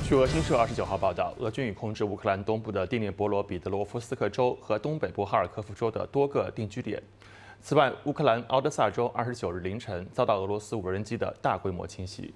据俄新社29号报道，俄军已控制乌克兰东部的第聂伯罗彼得罗夫斯克州和东北部哈尔科夫州的多个定居点。此外，乌克兰敖德萨州29日凌晨遭到俄罗斯无人机的大规模侵袭。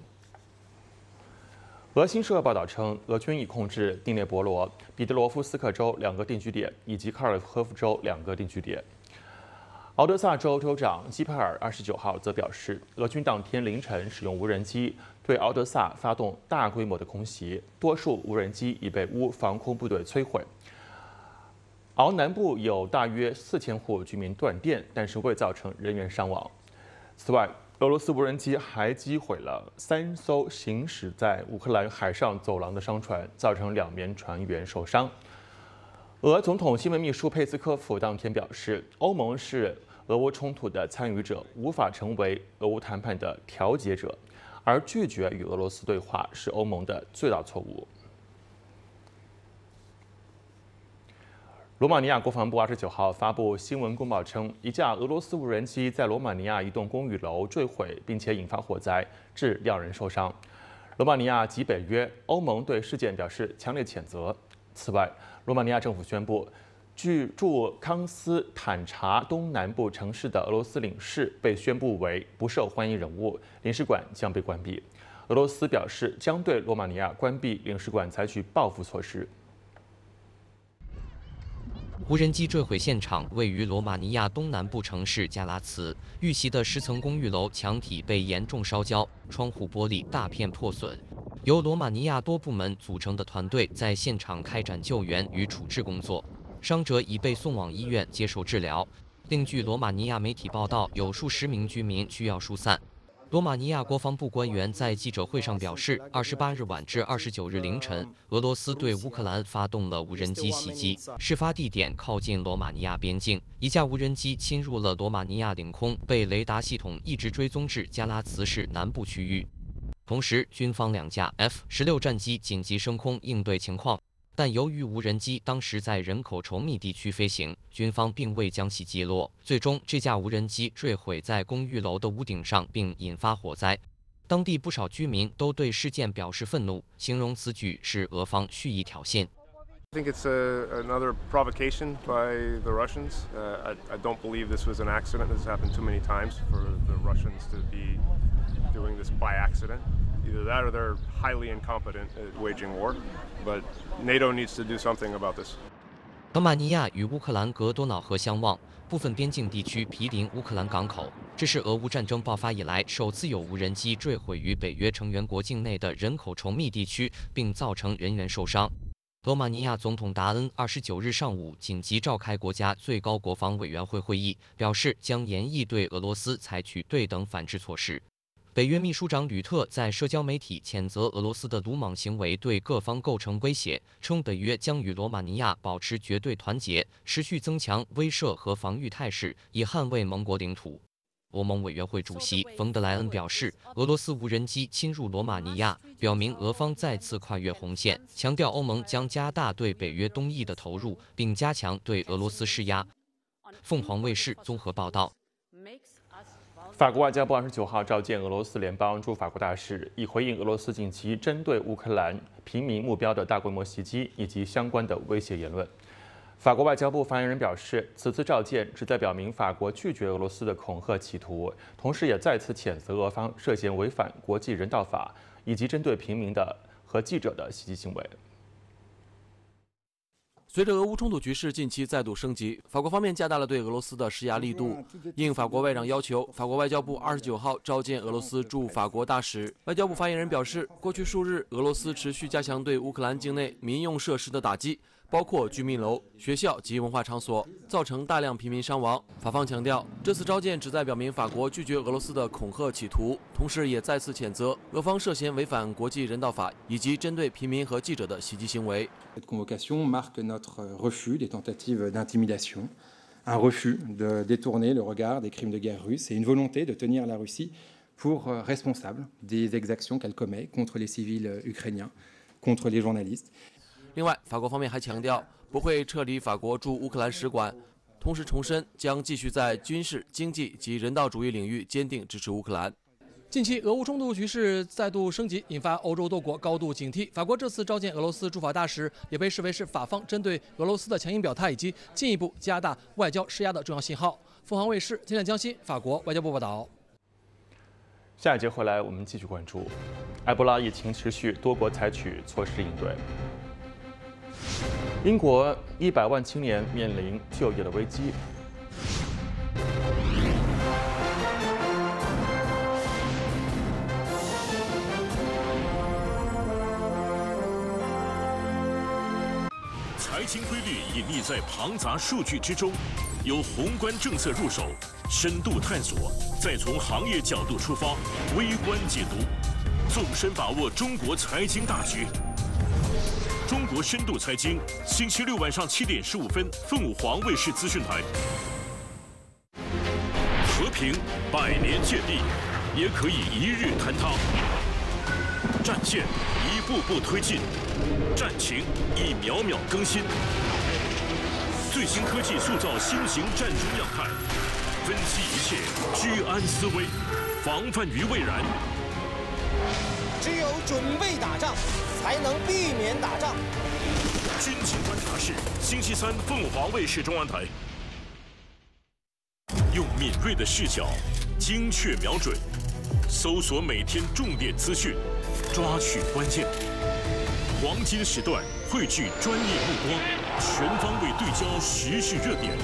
俄新社报道称，俄军已控制第聂伯罗、彼得罗夫斯克州2个定居点以及哈尔科夫州2个定居点。敖德萨州州长基帕尔29号则表示，俄军当天凌晨使用无人机对敖德萨发动大规模的空袭，多数无人机已被乌防空部队摧毁。敖南部有大约4000户居民断电，但是未造成人员伤亡。此外，俄罗斯无人机还击毁了3艘行驶在乌克兰海上走廊的商船，造成2名船员受伤。俄总统新闻秘书佩斯科夫当天表示，欧盟是俄乌冲突的参与者，无法成为俄乌谈判的调解者，而拒绝与俄罗斯对话是欧盟的最大错误。罗马尼亚国防部29号发布新闻公报称，一架俄罗斯无人机在罗马尼亚一栋公寓楼坠毁，并且引发火灾，致2人受伤。罗马尼亚及北约、欧盟对事件表示强烈谴责。此外，罗马尼亚政府宣布，据驻康斯坦察东南部城市的俄罗斯领事被宣布为不受欢迎人物，领事馆将被关闭。俄罗斯表示将对罗马尼亚关闭领事馆采取报复措施。 无人机坠毁现场位于罗马尼亚东南部城市加拉茨，遇袭的10层公寓楼墙体被严重烧焦，窗户玻璃大片破损。由罗马尼亚多部门组成的团队在现场开展救援与处置工作，伤者已被送往医院接受治疗。另据罗马尼亚媒体报道，有数十名居民需要疏散。罗马尼亚国防部官员在记者会上表示，28日晚至29日凌晨，俄罗斯对乌克兰发动了无人机袭击，事发地点靠近罗马尼亚边境，一架无人机侵入了罗马尼亚领空，被雷达系统一直追踪至加拉茨市南部区域。同时，军方2架 F-16战机紧急升空应对情况，但由于无人机当时在人口稠密地区飞行，军方并未将其击落。最终，这架无人机坠毁在公寓楼的屋顶上，并引发火灾。当地不少居民都对事件表示愤怒，形容此举是俄方蓄意挑衅。 I think it's another provocation by the Russians. I don't believe this was an accident. This has happened too many times for the Russians to be doing this by accident. Either that or they're highly incompetent at waging war. But NATO needs to do something about this. 罗马尼亚与乌克兰隔多瑙河相望，部分边境地区毗邻乌克兰港口。这是俄乌战争爆发以来首次有无人机坠毁于北约成员国境内的人口稠密地区，并造成人员受伤。罗马尼亚总统达恩29日上午紧急召开国家最高国防委员会会议，表示将严厉对俄罗斯采取对等反制措施。北约秘书长吕特在社交媒体谴责俄罗斯的鲁莽行为对各方构成威胁，称北约将与罗马尼亚保持绝对团结，持续增强威慑和防御态势，以捍卫盟国领土。欧盟委员会主席冯德莱恩表示，俄罗斯无人机侵入罗马尼亚，表明俄方再次跨越红线，强调欧盟将加大对北约东翼的投入，并加强对俄罗斯施压。凤凰卫视综合报道。 法国外交部29号召见俄罗斯联邦驻法国大使，以回应俄罗斯近期针对乌克兰平民目标的大规模袭击以及相关的威胁言论。法国外交部发言人表示，此次召见旨在表明法国拒绝俄罗斯的恐吓企图，同时也再次谴责俄方涉嫌违反国际人道法以及针对平民的和记者的袭击行为。 随着俄乌冲突局势近期再度升级，法国方面加大了对俄罗斯的施压力度。应法国外长要求，法国外交部29号召见俄罗斯驻法国大使。外交部发言人表示，过去数日，俄罗斯持续加强对乌克兰境内民用设施的打击，包括居民楼、学校及文化场所，造成大量平民伤亡。法方强调，这次召见旨在表明法国拒绝俄罗斯的恐吓企图，同时也再次谴责俄方涉嫌违反国际人道法以及针对平民和记者的袭击行为。 Cette convocation marque notre refus des tentatives d'intimidation, un refus de détourner le regard des crimes de guerre russes et une volonté de tenir la Russie pour responsable des exactions qu'elle commet contre les civils ukrainiens, contre les journalistes. 另外，法国方面还强调不会撤离法国驻乌克兰使馆，同时重申将继续在军事、经济及人道主义领域坚定支持乌克兰。 近期，俄乌冲突局势再度升级，引发欧洲多国高度警惕。法国这次召见俄罗斯驻法大使，也被视为是法方针对俄罗斯的强硬表态以及进一步加大外交施压的重要信号。凤凰卫视天天江西法国外交部报道。 下一节回来，我们继续关注埃博拉疫情持续，多国采取措施应对。英国100万青年面临就业的危机。 财经规律隐匿在庞杂数据之中，由宏观政策入手，深度探索，再从行业角度出发，微观解读，纵深把握中国财经大局。中国深度财经，星期六晚上7点15分，凤凰卫视资讯台。和平100年建立，也可以一日坍塌。战线一步步推进，战情一秒秒更新。最新科技塑造新型战争样态，分析一切，居安思危，防范于未然。 只有准备打仗，才能避免打仗。 军情观察室，星期3凤凰卫视中央台。用敏锐的视角，精确瞄准，搜索每天重点资讯，抓取关键。黄金时段汇聚专业目光，全方位对焦时事热点。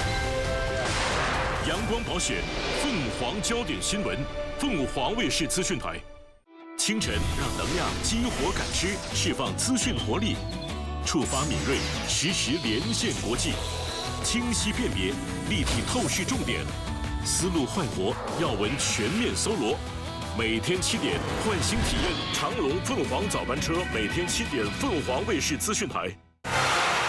阳光保险，凤凰焦点新闻，凤凰卫视资讯台。清晨让能量激活感知，释放资讯活力，触发敏锐，实时连线国际，清晰辨别，立体透视重点，思路焕活，要闻全面搜罗。每天7点，焕新体验长龙凤凰早班车，每天7点，凤凰卫视资讯台。